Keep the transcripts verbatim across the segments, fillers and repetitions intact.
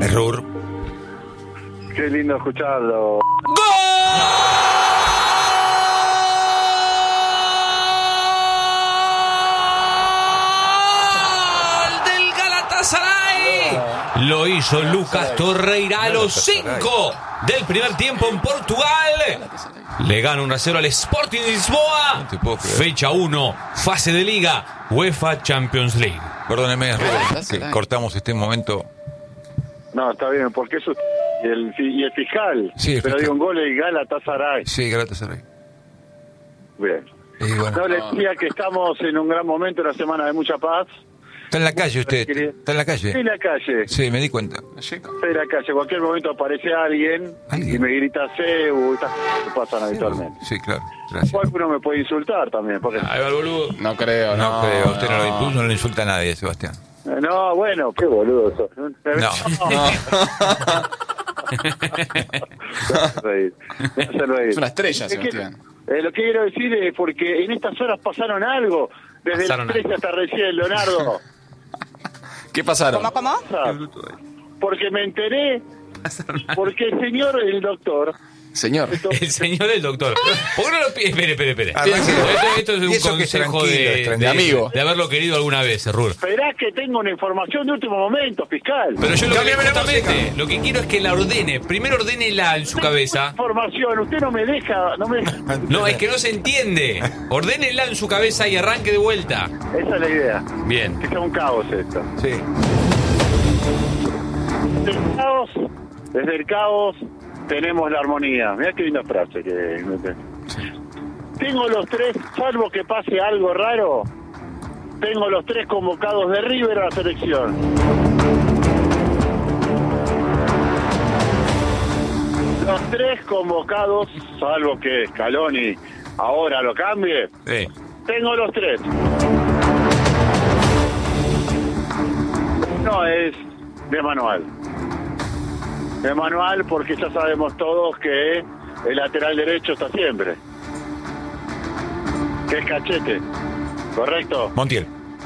Error. Qué lindo escucharlo. ¡Gol del Galatasaray! Lo hizo Lucas Torreira a los cinco del primer tiempo en Portugal. Le gana uno a cero al Sporting de Lisboa. Fecha uno, fase de Liga, UEFA Champions League. Perdóneme, Robert, que cortamos este momento. No, está bien, porque eso y el, y el fiscal. Sí, el pero fiscal. digo un gol de Galatasaray. Sí, Galatasaray. Bien. Y bueno, No, le decía que estamos en un gran momento, una semana de mucha paz. está en la calle usted. Está en la Estoy en calle. la calle. Sí, me di cuenta. Estoy en la calle. En cualquier momento aparece alguien, ¿Alguien? y me grita Seu. Estas cosas que pasan habitualmente. Sí, claro. Gracias. Igual uno me puede insultar también. Porque... Ahí va el boludo. No creo, No, no. creo, usted no, no. lo impulsa, no le insulta a nadie, Sebastián. No, bueno, qué boludo sos. No. No. Me hace reír. Me hace reír. Es una estrella, Es que, Sebastián. eh, lo que quiero decir es porque en estas horas pasaron algo. Desde Pasaron las tres hasta recién, Leonardo. ¿Qué pasaron? ¿Cómo, cómo? Porque me enteré, porque el señor, el doctor... Señor. El señor del doctor. ¿Por qué no lo pide? Espere, espere, espere. Arranque. Esto, esto es Y un eso que es consejo tranquilo, de, es tranquilo. de amigo. De haberlo querido alguna vez, Rur. Esperá que tengo una información de último momento, fiscal. Pero yo lo que, Cámbiame la justamente, lo que quiero es que la ordene. Primero ordénela en su cabeza. Información, usted no me deja, no me deja. No, es que no se entiende. Ordénela en su cabeza y arranque de vuelta. Esa es la idea. Bien. Que sea un caos esto. Sí. Desde el caos, desde el caos tenemos la armonía. Mirá qué linda frase que tengo los tres, salvo que pase algo raro, tengo los tres convocados de River a la selección. Los tres convocados, salvo que Scaloni ahora lo cambie, Sí. tengo los tres. Uno es de manual. De manual porque ya sabemos todos que el lateral derecho está siempre. Que es Cachete. ¿Correcto? Montiel.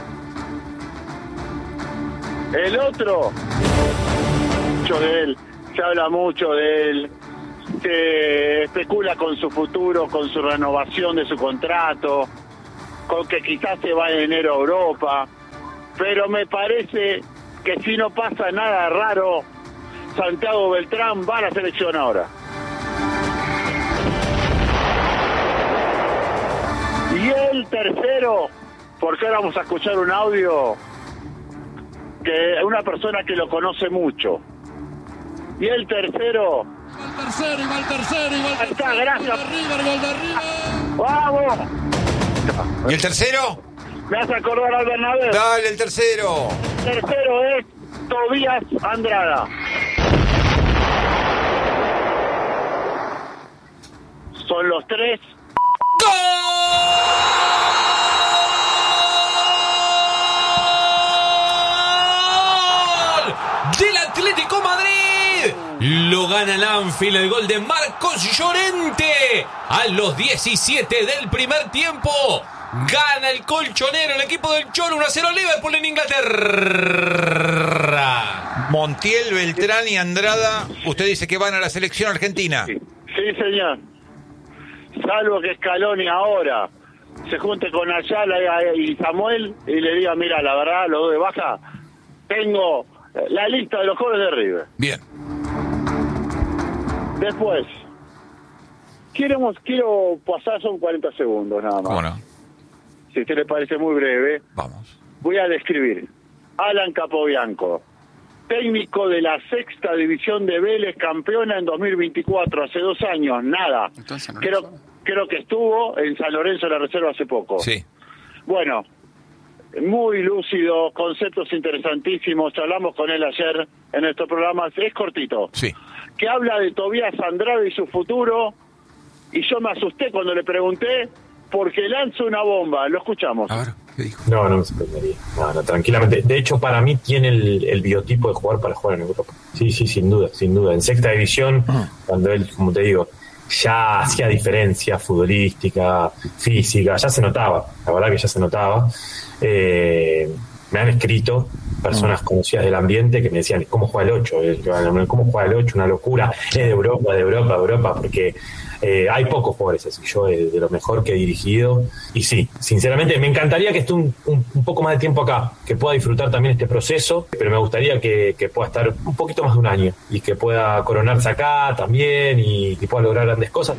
El otro, mucho de él, se habla mucho de él, se especula con su futuro, con su renovación de su contrato, con que quizás se va en enero a Europa, pero me parece que si no pasa nada raro, Santiago Beltrán va a la selección ahora. Y el tercero, porque ahora vamos a escuchar un audio que una persona que lo conoce mucho. Y el tercero, Va el tercero, y va el tercero, y va el ahí está, tercero. gracias. Gol de River, gol de River. ¡Vamos! ¿Y el tercero? Me hace acordar al Bernabéu. Dale, el tercero. El tercero es Tobías Andrada. Son los tres. ¡Gol del Atlético Madrid! Lo gana el Anfield, el gol de Marcos Llorente a los diecisiete del primer tiempo. Gana el colchonero, el equipo del Cholo, uno a cero Liverpool en Inglaterra. Montiel, Beltrán y Andrada, usted dice que van a la selección argentina. Sí, sí, señor. Salvo que Scaloni ahora se junte con Ayala y Samuel y le diga, mira, la verdad, los dos de baja, tengo la lista de los jóvenes de River. Bien. Después, queremos, quiero pasar, son cuarenta segundos nada más. ¿Cómo no? Si a usted le parece muy breve, Vamos. voy a describir. Alan Capobianco, técnico de la sexta división de Vélez, campeona en dos mil veinticuatro, hace dos años, nada. Entonces, no Creo, lo sabe. creo que estuvo en San Lorenzo de la Reserva hace poco. Sí. Bueno, muy lúcido, conceptos interesantísimos, hablamos con él ayer en nuestro programa, es cortito, Sí. que habla de Tobías Andrade y su futuro, y yo me asusté cuando le pregunté, porque lanza una bomba, lo escuchamos. A ver, ¿qué dijo? No, no me sorprendería. No, no, tranquilamente. De hecho, para mí tiene el, el biotipo de jugar para jugar en Europa. Sí, sí, sin duda, sin duda. En sexta división, cuando él, como te digo, ya hacía diferencia futbolística, física, ya se notaba. La verdad que ya se notaba. Eh, me han escrito personas conocidas del ambiente que me decían, ¿cómo juega el ocho? ¿Cómo juega el ocho? Una locura. Es de Europa, de Europa, de Europa, porque eh, hay pocos jugadores así. Yo de, de lo mejor que he dirigido. Y sí, sinceramente me encantaría que esté un, un, un poco más de tiempo acá, que pueda disfrutar también este proceso, pero me gustaría que, que pueda estar un poquito más de un año y que pueda coronarse acá también y que pueda lograr grandes cosas.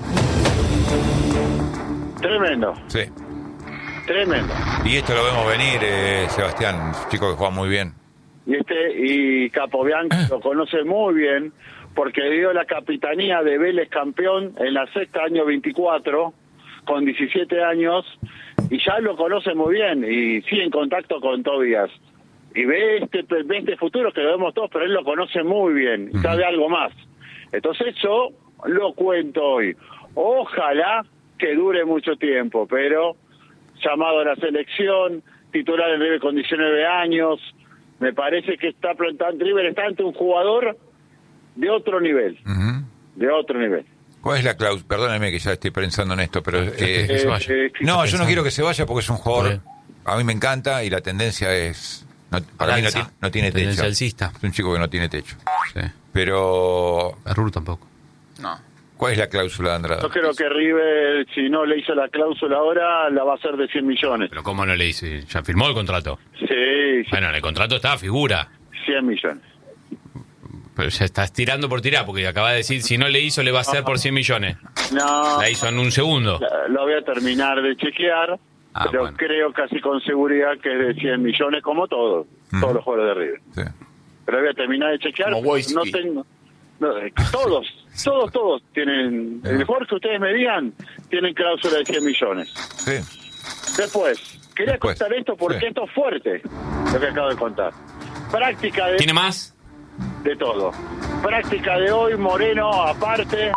Tremendo. Sí. Tremendo. Y esto lo vemos venir, eh, Sebastián, un chico que juega muy bien. Y este y Capobianchi lo conoce muy bien porque dio la capitanía de Vélez campeón en la sexta año veinticuatro con diecisiete años y ya lo conoce muy bien y sigue en contacto con Tobías. Y ve este, ve este futuro que lo vemos todos, pero él lo conoce muy bien y sabe algo más. Entonces yo lo cuento hoy. Ojalá que dure mucho tiempo, pero llamado a la selección, titular en River con diecinueve años, me parece que está plantando River, está ante un jugador de otro nivel, Uh-huh. de otro nivel. ¿Cuál es la cláusula? Perdóneme que ya estoy pensando en esto, pero... eh, que se vaya. eh, no, yo no quiero que se vaya porque es un jugador... Bien. A mí me encanta y la tendencia es... No, para mí no, Alza. tiene- no tiene techo. Tendencia alcista. Es un chico que no tiene techo. Sí. Pero... Arrur tampoco. No. ¿Cuál es la cláusula de Andrada? Yo creo que River, si no le hizo la cláusula ahora, la va a hacer de cien millones. Pero ¿cómo no le hice? Ya firmó el contrato. Sí, sí, Bueno, en el contrato está, figura. cien millones. Pero ya estás tirando por tirar, porque acaba de decir, si no le hizo, le va a hacer por cien millones. No, La hizo en un segundo. la- lo voy a terminar de chequear, Ah, pero bueno. creo casi con seguridad que es de cien millones, como todos, Mm. todos los jugadores de River. Sí. Pero voy a terminar de chequear. Como Wojcicki. No tengo. No, eh, todos, todos, todos tienen. El jugador que ustedes me digan, tienen cláusula de cien millones. Sí. Después, quería Después, contar esto porque sí. esto es fuerte, lo que acabo de contar. Práctica de, ¿Tiene más? de todo. Práctica de hoy, Moreno, aparte.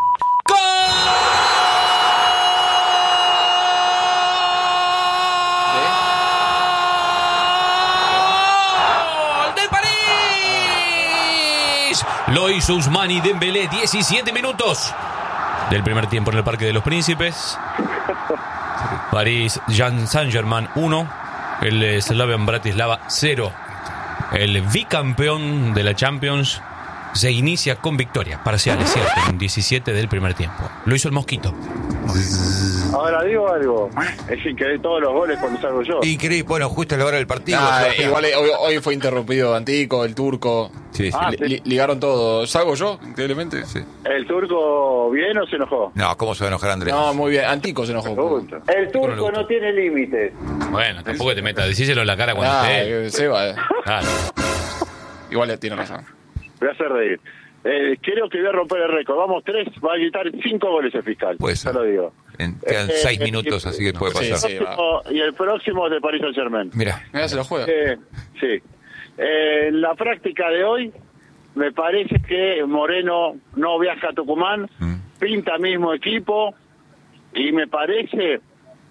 ¡Gol del París! Lo hizo Ousmane Dembélé, diecisiete minutos del primer tiempo en el Parque de los Príncipes. París Jean Saint-Germain uno, el Slavian Bratislava cero. El bicampeón de la Champions se inicia con victoria parcial, es cierto, en diecisiete del primer tiempo. Lo hizo el Mosquito. Ahora digo algo, es increíble todos los goles cuando salgo yo. Increíble. Bueno, justo a la hora del partido. Ah, Sebastián. igual eh, hoy, hoy fue interrumpido Antico, el turco. Sí, sí. Ah, Li- sí. li- ligaron todo. ¿Salgo yo? Increíblemente. Sí. ¿El turco bien o se enojó? No, ¿cómo se va a enojar Andrés? No, muy bien. Antico se enojó. Pregunto. El no le turco gustó. no tiene límites. Bueno, tampoco te metas, decíselo en la cara cuando Ah, esté. eh, Seba. eh. Claro. Igual tiene razón. Voy a hacer reír. Eh, creo que voy a romper el récord. Vamos tres, va a gritar cinco goles el fiscal. Puede Ya ser. lo digo. En- quedan Eh, seis eh, minutos, eh, así que puede sí, pasar. sí. Próximo- y el próximo es de Paris Saint Germain. Mira, Mira, se lo juega. Eh, sí. Eh, en la práctica de hoy, me parece que Moreno no viaja a Tucumán, Mm. pinta mismo equipo, y me parece,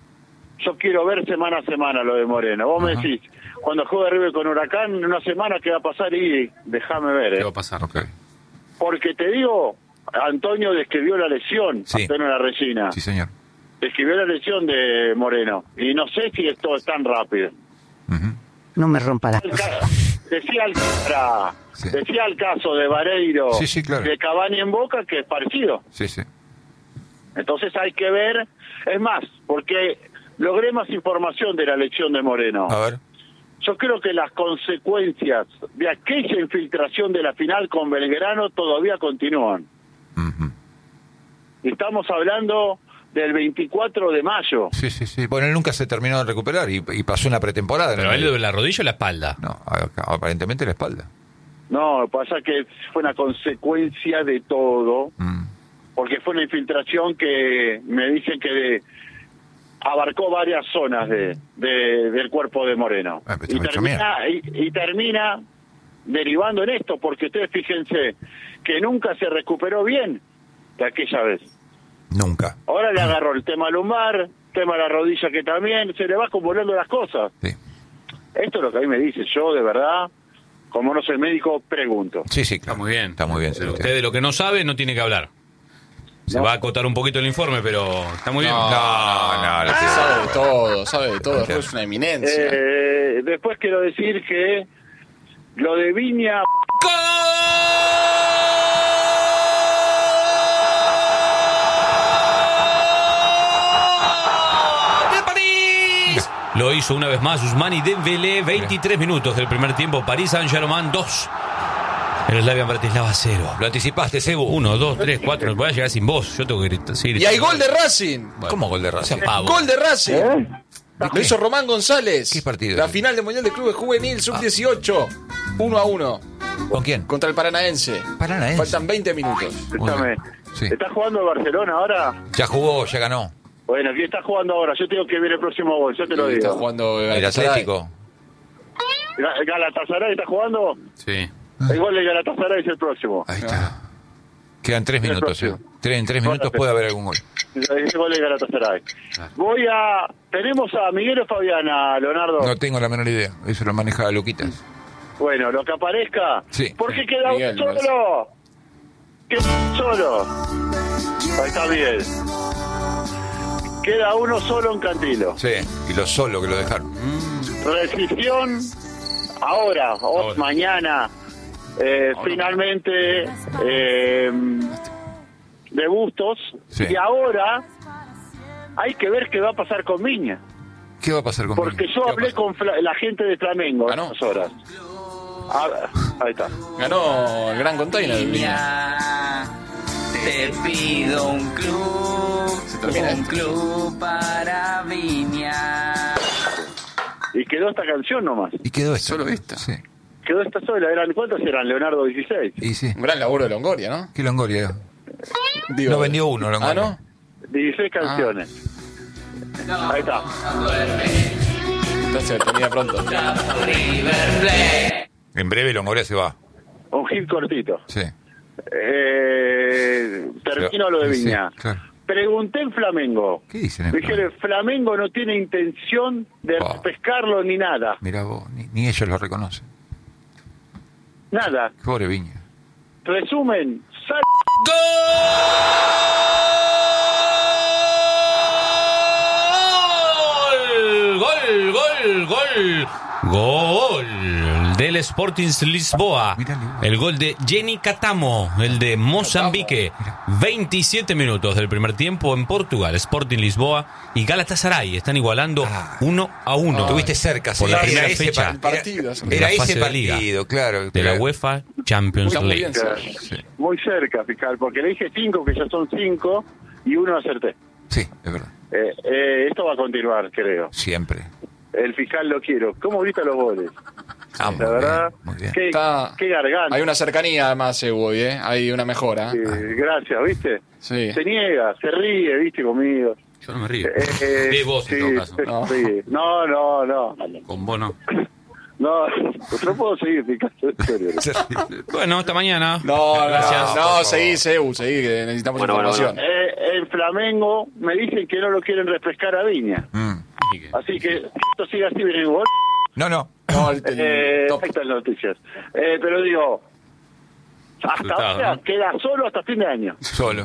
yo quiero ver semana a semana lo de Moreno. Vos me Ajá. decís, cuando juegue River con Huracán, en una semana, ¿qué va a pasar? Y déjame ver, ¿Qué eh. va a pasar? ok. Porque te digo, Antonio describió la lesión, Sí. Antonio La Resina, Sí, señor. describió la lesión de Moreno, y no sé si esto es tan rápido. Ujú. No me rompa la... Decía el, para- Sí. decía el caso de Vareiro, Sí, sí, claro. de Cavani en Boca, que es parecido. Sí, sí. Entonces hay que ver, es más, porque logré más información de la lesión de Moreno. A ver. Yo creo que las consecuencias de aquella infiltración de la final con Belgrano todavía continúan. Ujú. Y estamos hablando del veinticuatro de mayo. Sí, sí, sí. Bueno, él nunca se terminó de recuperar y, y pasó una pretemporada. en ¿Pero el a él medio. de la rodilla o la espalda? No, a- aparentemente la espalda. No, pasa que fue una consecuencia de todo. Mm. Porque fue una infiltración que me dicen que de- abarcó varias zonas de, de- del cuerpo de Moreno. Ah, pero y, está hecho termina, y, y termina derivando en esto, porque ustedes fíjense que nunca se recuperó bien de aquella vez. Nunca. Ahora le agarró el tema lumbar, tema de la rodilla que también, se le va acumulando las cosas. Sí, Esto es lo que a mí me dice, yo de verdad, como no soy médico, pregunto. sí, sí, Está claro. muy bien. Está muy bien. Pero Sebastián. usted de lo que no sabe no tiene que hablar. Se No. va a acotar un poquito el informe, pero está muy bien. No, no, no. Sabe de todo, sabe de todo. Es una eminencia. Eh, después quiero decir que Lo de Viña... Lo hizo una vez más Ousmane Dembélé. veintitrés minutos del primer tiempo. París Saint-Germain dos. El Slavia Bratislava cero. Lo anticipaste, Cebu. uno, dos, tres, cuatro. Voy a llegar sin voz. Yo tengo que gritar. Sí, Y hay gol de Racing. Bueno, ¿Cómo gol de Racing? sean pavos. Gol de Racing. ¿Eh? Lo hizo Román González. ¿Qué partido? La final del Mundial de Clubes Juvenil sub dieciocho. uno a uno. ¿Con quién? Contra el Paranaense. Paranaense. Faltan veinte minutos. Escúchame. Sí. ¿Estás jugando el Barcelona ahora? Ya jugó, ya ganó. Bueno, ¿quién está jugando ahora? Yo tengo que ver el próximo gol, yo te lo Está digo. jugando El Galatasaray. Atlético. Ga- ¿Galatasaray está jugando? Sí. El gol de Galatasaray es el próximo. Ahí está. Quedan tres El minutos. próximo. ¿eh? Tres- en tres minutos puede haber algún gol. El gol de Galatasaray. Voy a... ¿Tenemos a Miguel o Fabiana, Leonardo? No tengo la menor idea. Eso lo maneja Luquitas. Bueno, lo que aparezca. Sí. ¿Por qué queda Miguel, uno solo? Queda solo. Ahí está bien. Queda uno solo en Cantilo. Sí. Y lo solo que lo dejaron. Rescisión ahora, o Ahora. mañana. Eh, finalmente eh, de Bustos. Sí. Y ahora hay que ver qué va a pasar con Viña. ¿Qué va a pasar con Porque Viña? yo ¿Qué va a hablé pasar? con Fla- la gente de Flamengo a Ganó. estas horas. Ah, ahí está. Ganó el Gran Container. el Viña. Viña, te pido un club, Se termina un esto. club para Viña. Y quedó esta canción nomás. Y quedó esto. Solo esta. Sí. Quedó esta sola. ¿Eran cuántas eran? Leonardo dieciséis. Y sí. Un gran laburo de Longoria, ¿no? ¿Qué Longoria? Digo, No vendió uno, Longoria. Ah, ¿no? dieciséis canciones. Ahí está. Entonces termina pronto. River Plate. En breve Longoria se va. Un hit cortito. Sí. Eh, termino lo de Sí, Viña. claro. Pregunté en Flamengo. ¿Qué dicen en Dijeron, Flamengo no tiene intención de Oh. pescarlo ni nada. Mirá vos, ni, ni ellos lo reconocen. Nada. Pobre Viña. Resumen, sal... ¡Gol! ¡Gol! ¡Gol! ¡Gol! ¡Gol! Del Sporting Lisboa. Mirale, vos. El gol de Jenny Catamo, el de Mozambique. veintisiete minutos del primer tiempo en Portugal. Sporting Lisboa y Galatasaray están igualando Ah. uno a uno. Tuviste cerca, por sí. la Era primera ese fecha pa- partido. Era, de era la ese fase de liga. partido, claro. de la claro. UEFA Champions Muy League. bien, Claro. Sí. Muy cerca, fiscal, porque le dije cinco, que ya son cinco, y uno acerté. Sí, es verdad. Eh, eh, esto va a continuar, creo. Siempre. El fiscal lo quiero. ¿Cómo grita los goles? Ah, muy La verdad, bien, muy bien. qué, Está- qué garganta. Hay una cercanía además, eh, hoy, ¿eh? Hay una mejora. Eh, gracias, ¿viste? Sí. Se niega, se ríe, ¿viste? Conmigo. Yo no me río. Eh, eh, Sí, vos, en todo caso. se No. ríe. No, no, no. Con vos no. No, no puedo seguir, fiscal. En serio. Bueno, hasta mañana. No, no, Gracias. no, no, seguí, Seu, seguí, que necesitamos información. Eh, en Flamengo me dicen que no lo quieren refrescar a Viña. Mm. Así que esto sigue así, viene un gol. No, no. No, el- el Eh, top. estas noticias. Eh, pero digo, hasta Resultado, ahora ¿no? queda solo hasta fin de año. Solo.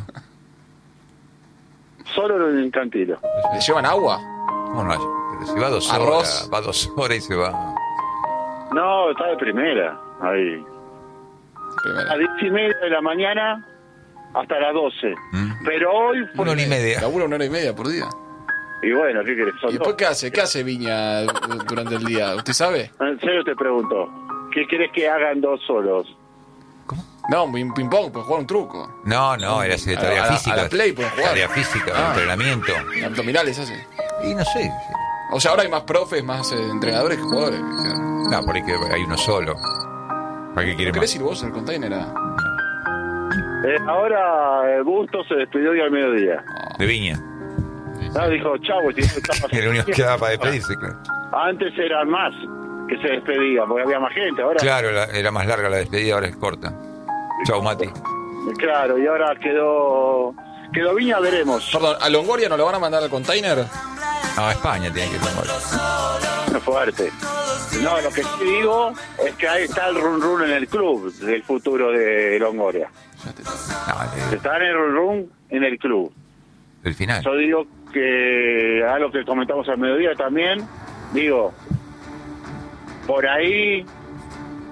Solo en Cantilo. ¿Le llevan agua? ¿Cómo no? Pero si va dos Arroz. horas, va dos horas y se va. No, está de primera. Ahí. A Primera. diez y media de la mañana hasta las doce. Mm. Pero hoy fue... Una hora y media. Labura una hora y media por día. Y bueno, ¿qué querés? ¿Y Son después dos. qué hace? ¿Qué hace Viña du- durante el día? ¿Usted sabe? En serio te pregunto. ¿Qué querés que hagan dos solos? No, un ping pong, pues jugar un truco. No, no, era hacer A tarea la- a la- física. a la Play pueden jugar. Tarea física, Ah. entrenamiento. Abdominales hace. Y no sé. O sea, ahora hay más profes, más eh, entrenadores que jugadores. No, por ahí que hay uno solo. ¿Para qué quiere ¿Querés más? ir vos al container? A... Eh, ahora eh, Bustos se despidió hoy al mediodía. De Viña. No, dijo, chau, estoy- estaba- Era el único que daba para despedirse, claro. Antes eran más que se despedían, porque había más gente. Ahora, Claro, la- era más larga la despedida, ahora es corta. Chau, Mati. claro, y ahora quedó quedó Viña, veremos. Perdón, ¿a Longoria no lo van a mandar al container? No, a España tiene que tomar. Fuerte. No, lo que sí digo es que ahí está el run run en el club del futuro de Longoria. No, Está en el run run en el club. el, el final. Yo digo que algo que comentamos al mediodía también, digo, por ahí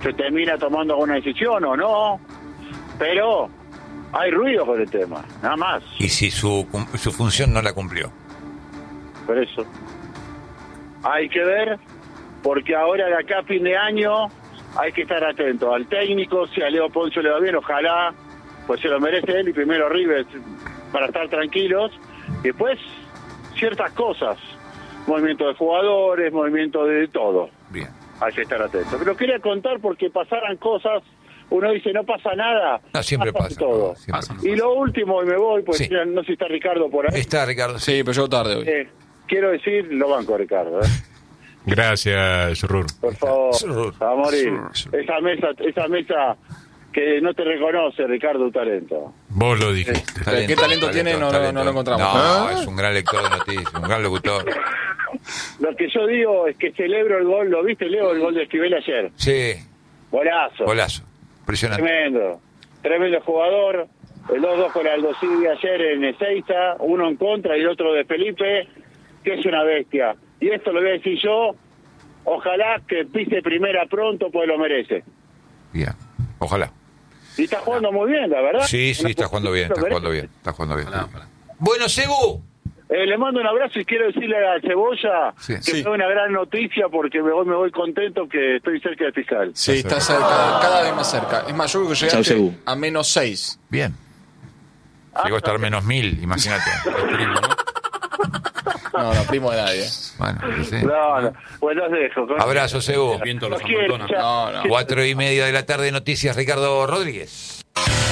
se termina tomando alguna decisión o no, pero hay ruido con el tema, nada más. Y si su, su función no la cumplió. Por eso hay que ver, porque ahora de acá a fin de año hay que estar atento al técnico. Si a Leo Poncio le va bien, ojalá, pues se lo merece él y primero River, para estar tranquilos. Después ciertas cosas, movimiento de jugadores, movimiento de todo. Bien. Hay que estar atento. Pero quería contar porque pasaran cosas. Uno dice, no pasa nada. No, siempre pasa. Todo. No, siempre Pasa. pasa. Y lo último, y me voy, pues Sí. no sé si está Ricardo por ahí. Está Ricardo. Sí, pero llegó tarde hoy. Eh, quiero decir, lo banco, Ricardo. ¿eh? Gracias, Rur. Por favor, Sur. a morir. Sur, sur. Esa mesa, esa mesa que no te reconoce, Ricardo, tu talento. Vos lo dijiste. Pero ¿qué talento tiene? No, no, no lo encontramos. No, ¿Ah? es un gran lector de noticias, un gran locutor. Lo que yo digo es que celebro el gol, ¿lo viste, Leo? El gol de Esquivel ayer. Sí, Golazo. golazo. Impresionante. Tremendo. Tremendo jugador. El dos dos con Aldo Civi ayer en Ezeiza, uno en contra y el otro de Felipe, que es una bestia. Y esto lo voy a decir yo, ojalá que pise primera pronto, pues lo merece. Bien, ojalá. Y está jugando muy bien, la verdad. Sí, sí, está jugando bien, Lo está jugando merece. bien, está jugando bien. Ojalá, ojalá. Bueno, Sebu. Eh, le mando un abrazo y quiero decirle a Cebolla Sí. que Sí. me da una gran noticia porque me voy, me voy contento que estoy cerca del fiscal. Sí, está cerca, cada vez más cerca. Es más, yo creo que Chau, llegaste Sebu. a menos seis. Bien. Llegó a estar menos mil, imagínate. El primo, ¿no? No, no, primo de nadie. Bueno, sí, sí. No, no. Bueno, los dejo. Con- Abrazo, Sebu. El viento los Los quiero, amontona. chao. No, no. Cuatro y media de la tarde, noticias, Ricardo Rodríguez.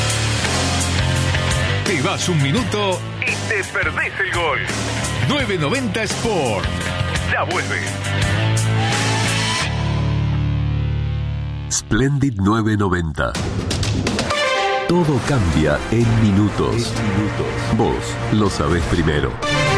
Te vas un minuto y te perdés el gol. nueve noventa Sport. Ya vuelve. Splendid nueve noventa. Todo cambia en minutos. Vos lo sabés primero.